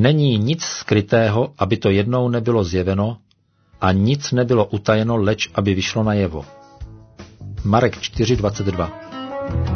Není nic skrytého, aby to jednou nebylo zjeveno, a nic nebylo utajeno, leč aby vyšlo najevo. Marek 4:22.